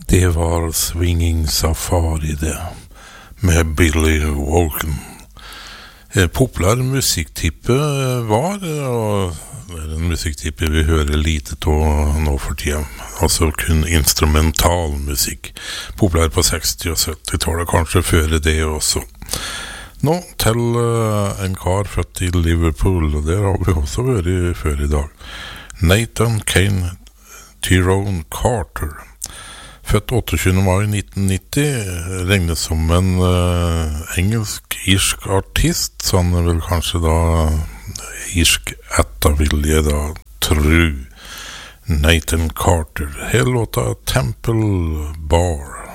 Det var Swinging Safari det, med Billy Walken. Populær musikktippe var, og det er en musikktippe vi hører lite av nå for tiden. Altså kun instrumental musikk. Populær på 60- og 70-tallet, kanskje før det også. Nå til en kar født i Liverpool, og der har vi også vært før i dag. Nathan Kane Tyrone Carter. Født 28. mai 1990, regnes som en engelsk-irsk artist, så han er vel kanskje da irsk ettavilje da, tru. Nathan Carter. Hele låta Temple Bar.